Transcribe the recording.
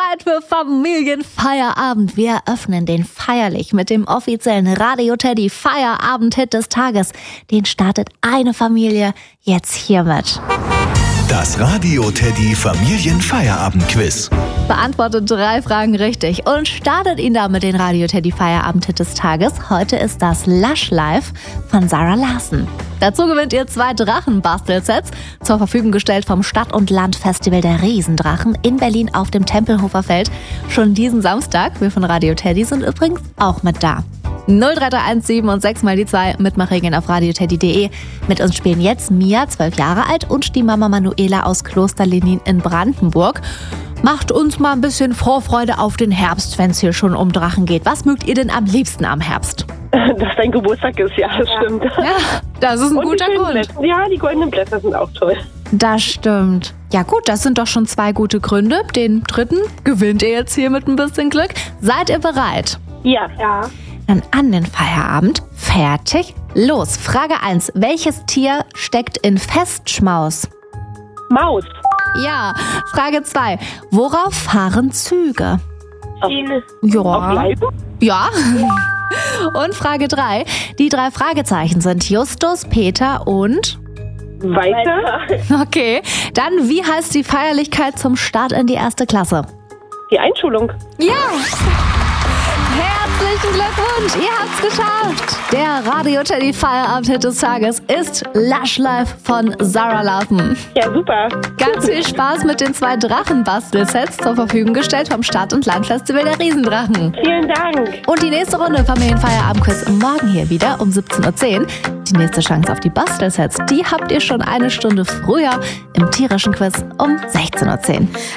Zeit für Familienfeierabend. Wir öffnen den feierlich mit dem offiziellen Radio Teddy Feierabend-Hit des Tages. Den startet eine Familie jetzt hiermit. Das Radio Teddy Familienfeierabend-Quiz. Beantwortet 3 Fragen richtig und startet ihn damit den Radio Teddy Feierabend-Hit des Tages. Heute ist das Lush Life von Zara Larsson. Dazu gewinnt ihr 2 Drachen-Bastelsets, zur Verfügung gestellt vom Stadt- und Land-Festival der Riesendrachen in Berlin auf dem Tempelhofer Feld. Schon diesen Samstag. Wir von Radio Teddy sind übrigens auch mit da. 03317 und 6 mal die 2 Mitmachregeln auf radioteddy.de. Mit uns spielen jetzt Mia, 12 Jahre alt, und die Mama Manuela aus Klosterlenin in Brandenburg. Macht uns mal ein bisschen Vorfreude auf den Herbst, wenn es hier schon um Drachen geht. Was mögt ihr denn am liebsten am Herbst? Dass dein Geburtstag ist, ja, das stimmt. Ja, das ist ein guter Grund. Blätter. Ja, die goldenen Blätter sind auch toll. Das stimmt. Ja gut, das sind doch schon 2 gute Gründe. Den 3. gewinnt ihr jetzt hier mit ein bisschen Glück. Seid ihr bereit? Ja. Dann an den Feierabend. Fertig, los. Frage 1. Welches Tier steckt in Festschmaus? Maus. Ja. Frage 2. Worauf fahren Züge? Schiene. Ja. Auf Leibe? Ja. Und Frage 3. Die 3 Fragezeichen sind Justus, Peter und... Weiter. Okay. Dann, wie heißt die Feierlichkeit zum Start in die 1. Klasse? Die Einschulung. Ja! Herzlichen Glückwunsch, ihr habt's geschafft! Der Radio Teddy Feierabend-Hit des Tages ist Lush Life von Zara Larsson. Ja, super. Ganz viel Spaß mit den 2 Drachen-Bastelsets, zur Verfügung gestellt vom Stadt- und Land-Festival der Riesendrachen. Vielen Dank. Und die nächste Runde Familienfeierabend-Quiz morgen hier wieder um 17:10 Uhr. Die nächste Chance auf die Bastelsets, die habt ihr schon eine Stunde früher im tierischen Quiz um 16:10 Uhr.